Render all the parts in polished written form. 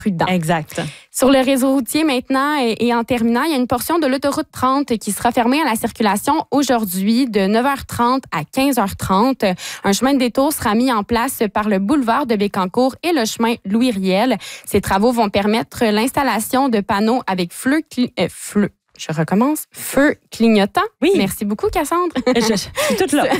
prudent. Exact. Sur le réseau routier maintenant et en terminant, il y a une portion de l'autoroute 30 qui sera fermée à la circulation aujourd'hui de 9h30 à 15h30. Un chemin de détour sera mis en place par le boulevard de Bécancour et le chemin Louis-Riel. Ces travaux vont permettre l'installation de panneaux avec feu clignotant. Oui. Merci beaucoup, Cassandre. Je suis toute là.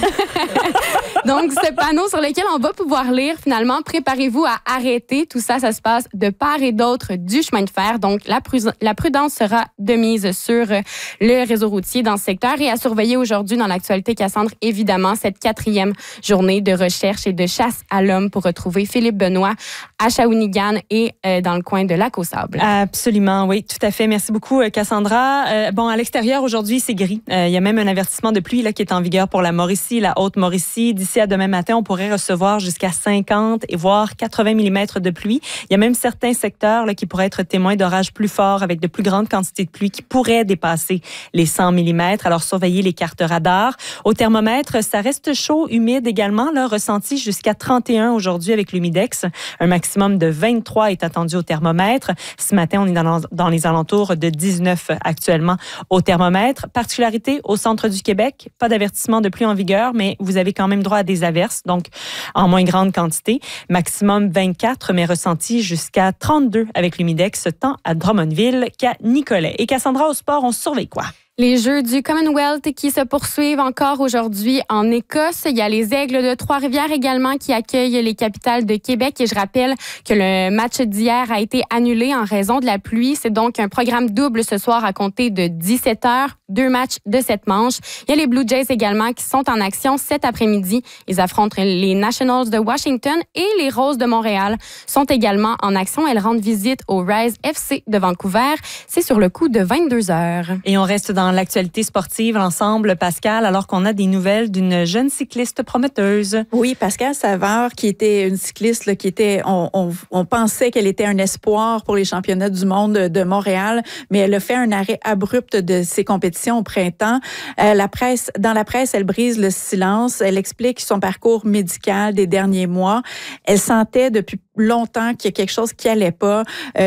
Donc, ce panneau sur lequel on va pouvoir lire, finalement, préparez-vous à arrêter. Tout ça, ça se passe de part et d'autre du chemin de fer. Donc, la prudence sera de mise sur le réseau routier dans ce secteur et à surveiller aujourd'hui dans l'actualité, Cassandre, évidemment, cette 4e journée de recherche et de chasse à l'homme pour retrouver Philippe Benoît à Shawinigan et dans le coin de Lac-aux-Sables. Absolument, oui, tout à fait. Merci beaucoup, Cassandra. À l'extérieur, aujourd'hui, c'est gris. Il y a même un avertissement de pluie là, qui est en vigueur pour la Mauricie, la Haute-Mauricie. D'ici à demain matin, on pourrait recevoir jusqu'à 50 et voire 80 mm de pluie. Il y a même certains secteurs là, qui pourraient être témoins d'orages plus forts avec de plus grandes quantités de pluie qui pourraient dépasser les 100 mm. Alors, surveillez les cartes radars. Au thermomètre, ça reste chaud, humide également, là, ressenti jusqu'à 31 aujourd'hui avec l'humidex. Un maximum de 23 est attendu au thermomètre. Ce matin, on est dans les alentours de 19 actuellement au thermomètre. Particularité au centre du Québec, pas d'avertissement de pluie en vigueur, mais vous avez quand même droit à des averses, donc en moins grande quantité. Maximum 24, mais ressenti jusqu'à 32 avec l'humidex, tant à Drummondville qu'à Nicolet. Et Cassandra, au sport, on surveille quoi? Les Jeux du Commonwealth qui se poursuivent encore aujourd'hui en Écosse. Il y a les Aigles de Trois-Rivières également qui accueillent les Capitales de Québec. Et je rappelle que le match d'hier a été annulé en raison de la pluie. C'est donc un programme double ce soir à compter de 17h. 2 matchs de 7 manches. Il y a les Blue Jays également qui sont en action cet après-midi. Ils affrontent les Nationals de Washington et les Roses de Montréal sont également en action. Elles rendent visite au Rise FC de Vancouver. C'est sur le coup de 22h. Et on reste dans l'actualité sportive ensemble, Pascal, alors qu'on a des nouvelles d'une jeune cycliste prometteuse. Oui, Pascal Savard, qui était une cycliste là, qui était, on pensait qu'elle était un espoir pour les championnats du monde de Montréal, mais elle a fait un arrêt abrupt de ses compétitions au printemps. Dans la presse, elle brise le silence. Elle explique son parcours médical des derniers mois. Elle sentait depuis longtemps qu'il y a quelque chose qui allait pas.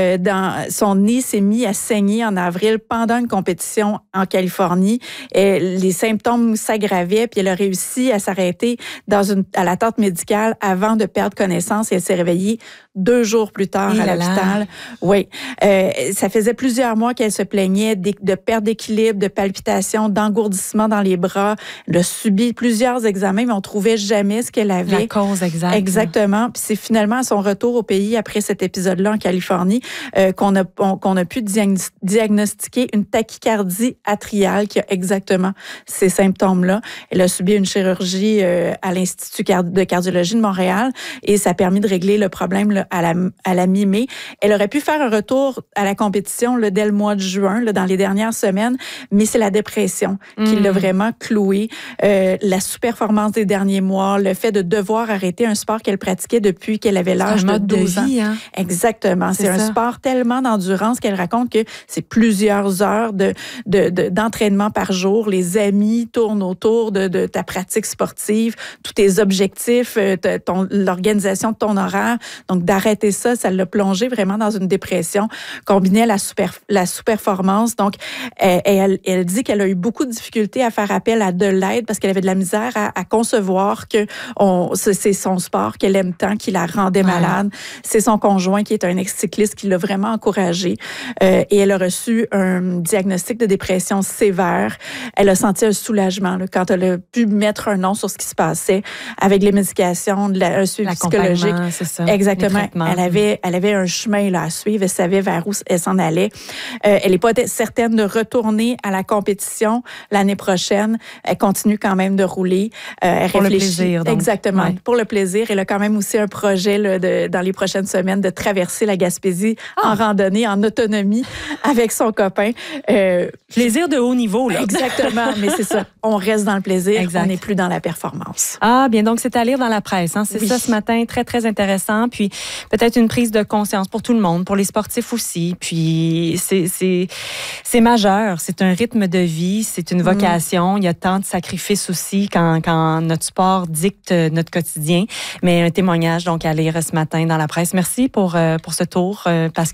Son nez s'est mis à saigner en avril pendant une compétition en Californie. Et les symptômes s'aggravaient, puis elle a réussi à s'arrêter à la tente médicale avant de perdre connaissance et elle s'est réveillée 2 jours plus tard à l'hôpital. Oui. Ça faisait plusieurs mois qu'elle se plaignait de perte d'équilibre, de palpitations, d'engourdissement dans les bras. Elle a subi plusieurs examens, mais on trouvait jamais ce qu'elle avait. La cause exacte. Exactement. Puis c'est finalement à son retour au pays après cet épisode-là en Californie qu'on a pu diagnostiquer une tachycardie atriale qui a exactement ces symptômes-là. Elle a subi une chirurgie à l'Institut de cardiologie de Montréal et ça a permis de régler le problème là, à la mi-mai. Elle aurait pu faire un retour à la compétition là, dès le mois de juin, là, dans les dernières semaines, mais c'est la dépression qui l'a vraiment clouée. La sous-performance des derniers mois, le fait de devoir arrêter un sport qu'elle pratiquait depuis qu'elle avait l'âge de 12 ans. Hein? Exactement. C'est un sport tellement d'endurance qu'elle raconte que c'est plusieurs heures d'entraînement par jour. Les amis tournent autour de ta pratique sportive, tous tes objectifs, l'organisation de ton horaire. Donc, d'arrêter ça, ça l'a plongé vraiment dans une dépression, combiné à la sous-performance. Donc, elle dit qu'elle a eu beaucoup de difficultés à faire appel à de l'aide parce qu'elle avait de la misère à concevoir que c'est son sport qu'elle aime tant, qui la rendait malade. C'est son conjoint qui est un ex-cycliste qui l'a vraiment encouragée. Et elle a reçu un diagnostic de dépression sévère. Elle a senti un soulagement là, quand elle a pu mettre un nom sur ce qui se passait avec les médications, un suivi psychologique. C'est ça. Exactement. Elle avait un chemin là, à suivre. Elle savait vers où elle s'en allait. Elle n'est pas certaine de retourner à la compétition l'année prochaine. Elle continue quand même de rouler. Elle pour réfléchit. Le plaisir. Donc. Exactement. Ouais. Pour le plaisir. Elle a quand même aussi un projet là, dans les prochaines semaines de traverser la Gaspésie en randonnée, en autonomie avec son copain. Plaisir de haut niveau. Là. Exactement. Mais c'est ça. on reste dans le plaisir, exact. On n'est plus dans la performance. Ah, bien, donc c'est à lire dans la presse. Hein? C'est ça ce matin, très, très intéressant. Puis peut-être une prise de conscience pour tout le monde, pour les sportifs aussi. Puis c'est majeur. C'est un rythme de vie, c'est une vocation. Il y a tant de sacrifices aussi quand notre sport dicte notre quotidien. Mais un témoignage donc à lire ce matin dans la presse. Merci pour ce tour, Pascal.